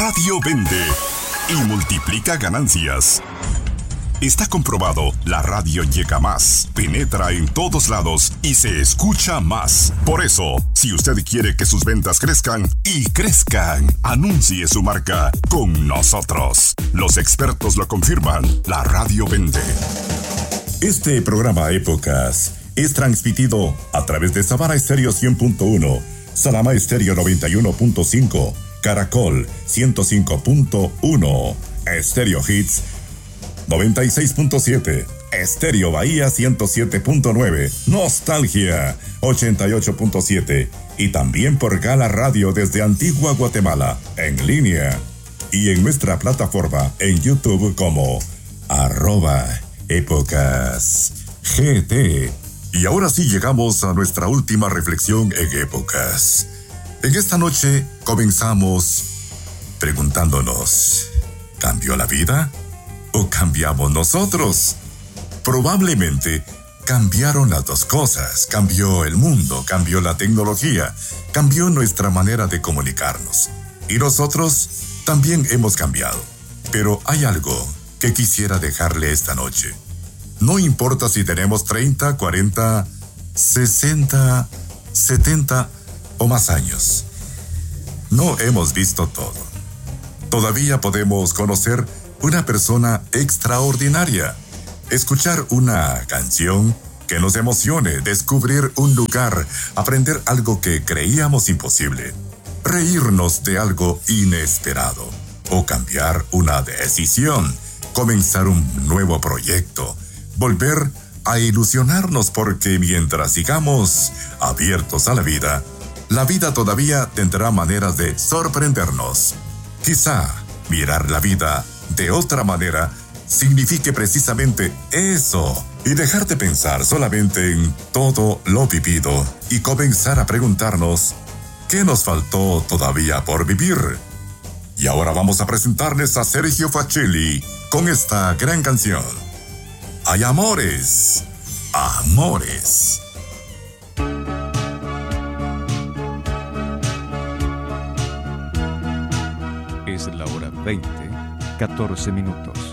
radio vende y multiplica ganancias. Está comprobado, la radio llega más, penetra en todos lados y se escucha más. Por eso, si usted quiere que sus ventas crezcan y crezcan, anuncie su marca con nosotros. Los expertos lo confirman, la radio vende. Este programa Épocas es transmitido a través de Sabana Estéreo 100.1, Salama Estéreo 91.5, Caracol 105.1, Estéreo Hits 96.7, Estéreo Bahía 107.9, Nostalgia 88.7 y también por Gala Radio desde Antigua Guatemala, en línea y en nuestra plataforma en YouTube como @épocasgt. Y ahora sí llegamos a nuestra última reflexión en Épocas. En esta noche comenzamos preguntándonos, ¿cambió la vida o cambiamos nosotros? Probablemente cambiaron las dos cosas. Cambió el mundo, cambió la tecnología, cambió nuestra manera de comunicarnos. Y nosotros también hemos cambiado. Pero hay algo que quisiera dejarle esta noche. No importa si tenemos 30, 40, 60, 70 o más años. No hemos visto todo. Todavía podemos conocer una persona extraordinaria, escuchar una canción que nos emocione, descubrir un lugar, aprender algo que creíamos imposible, reírnos de algo inesperado o cambiar una decisión, comenzar un nuevo proyecto, volver a ilusionarnos porque mientras sigamos abiertos a la vida todavía tendrá maneras de sorprendernos. Quizá mirar la vida de otra manera signifique precisamente eso y dejar de pensar solamente en todo lo vivido y comenzar a preguntarnos ¿qué nos faltó todavía por vivir? Y ahora vamos a presentarles a Sergio Facelli con esta gran canción. Hay amores, amores. Es la hora 20, 14 minutos.